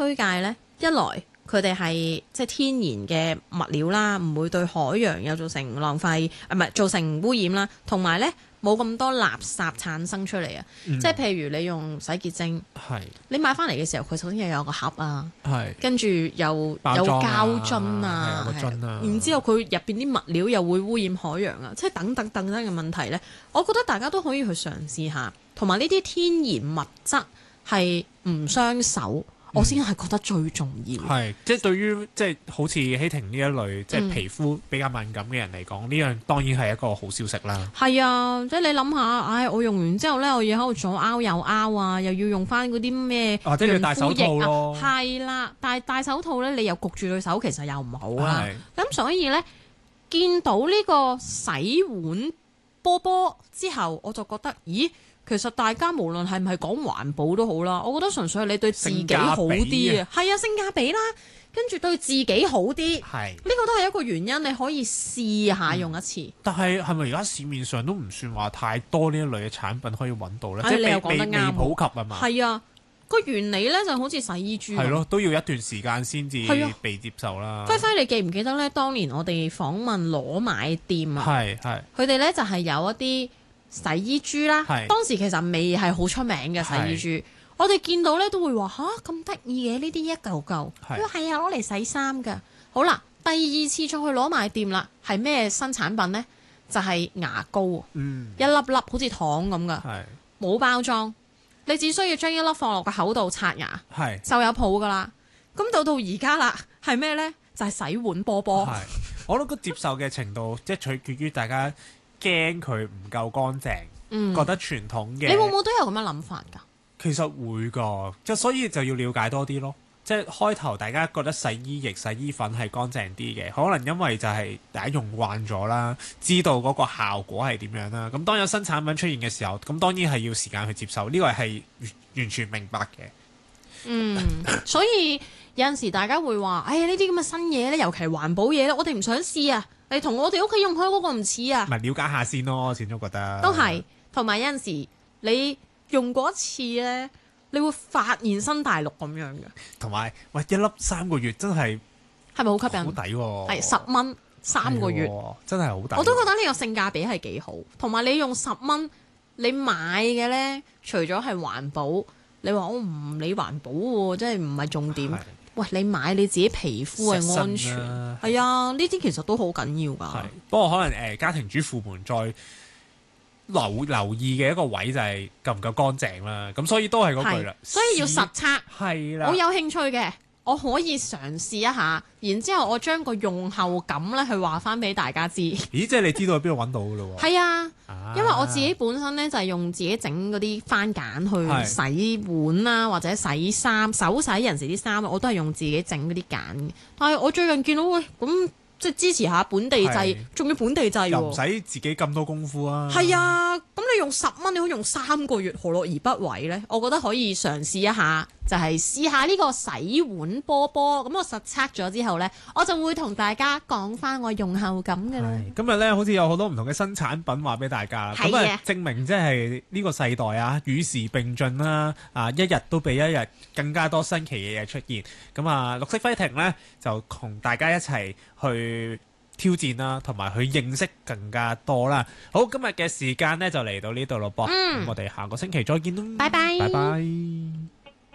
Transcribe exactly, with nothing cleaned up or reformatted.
推介呢，一來佢哋係即係天然嘅物料啦，唔會對海洋有造成浪費，啊唔係造成污染啦，同埋呢冇咁多垃圾產生出嚟啊！嗯、即係譬如你用洗潔精， 係你買翻嚟嘅時候，佢首先又有個盒啊， 係跟住又有膠樽啊， 個樽啊， 然之後佢入邊啲物料又會污染海洋啊，即係等等等等嘅問題呢，我覺得大家都可以去嘗試下，同埋呢啲天然物質係唔傷手。我先係覺得最重要。 係，即係對於即係好似希婷呢一類即係皮膚比較敏感嘅人嚟講，呢、嗯、樣當然係一個好消息啦。 係啊，即係你諗下，唉，我用完之後咧，我要喺度左拗右拗啊，又要用翻嗰啲咩或者要戴手套咯。 係啦、啊，但係戴手套咧，你又焗住對手，其實又唔好啦。咁所以咧，見到呢個洗碗波波之後，我就覺得，咦？其實大家無論係唔係講環保都好啦，我覺得純粹係你對自己好啲啊，係啊，性價比啦，跟住對自己好啲，係呢個都係一個原因，你可以試下用一次。嗯、但係係咪而家市面上都唔算話太多呢一類嘅產品可以揾到咧？哎、即係未未未普及啊嘛。係啊，個原理咧就好似洗衣珠，係咯，都要一段時間先至被接受啦。輝輝，你記唔記得咧？當年我哋訪問攞買店啊，係係，佢哋咧就係有一啲洗衣珠啦，當時其實未係好出名嘅洗衣珠，我哋見到咧都會話吓，咁得意嘅呢啲一嚿嚿，佢話係啊，攞嚟洗衫㗎。好啦，第二次再去攞買店啦，係咩新產品呢？就係、是、牙膏，嗯、一粒粒好似糖咁㗎，冇包裝，你只需要將一粒放落個口度刷牙，就有泡㗎啦。咁到到而家啦，係咩呢？就係、是、洗碗波波。我覺得個接受嘅程度即係取決於大家。驚佢唔夠乾淨，嗯、覺得傳統嘅。你會唔會都有咁樣諗法㗎？其實會㗎，即係所以就要了解多啲咯。即係開頭大家覺得洗衣液、洗衣粉係乾淨啲嘅，可能因為就係大家用慣咗啦，知道嗰個效果係點樣啦。咁當有新產品出現嘅時候，咁當然係要時間去接受。呢個係完全明白嘅。嗯，所以有陣時大家會話，哎呀呢啲咁嘅新嘢咧，尤其係環保嘢咧，我哋唔想試啊。你同我哋屋企用開嗰個唔似啊！咪了解下先咯，始終覺得都係。同埋有陣時你用過一次咧，你會發現新大陸咁樣嘅。同埋喂，一粒三個月真係係咪好吸引？好抵喎！係十蚊三個月，真係好抵。我都覺得呢個性價比係幾好。同埋你用十蚊，你買嘅咧，除咗係環保，你話我唔理環保喎，真係唔係重點。喂，你買你自己皮膚係安全，係啊，呢啲其實都好緊要噶。不過可能誒、呃，家庭主婦們再留留意嘅一個位就係夠唔夠乾淨啦。咁所以都係嗰句啦，所以要實測。係啦，我有興趣嘅，我可以嘗試一下，然之後我將個用後感咧去話翻俾大家知。咦，即係你知道喺邊度揾到噶咯？係啊。因為我自己本身咧就係用自己整嗰啲番梘去洗碗啦，或者洗衫、手洗人士啲衫，我都係用自己整嗰啲梘。但係我最近見到喂，咁即係支持下本地製，仲要本地製，又唔使自己咁多功夫啊。係啊，咁你用十蚊，你可以用三個月，何樂而不為呢？我覺得可以嘗試一下，就係、是、試下呢個洗碗波波。咁我實測咗之後呢，我就會同大家講翻我用後感嘅啦。今日呢，好似有好多唔同嘅新產品話俾大家，咁啊證明即係呢個世代啊與時並進啦，啊一日都比一日更加多新奇嘅嘢出現。咁啊綠色輝婷呢，就同大家一齊去挑戰啦，同埋去認識更加多啦。好，今日嘅時間呢，就嚟到呢度咯噃。嗯，我哋下個星期再見啦。拜拜，拜拜。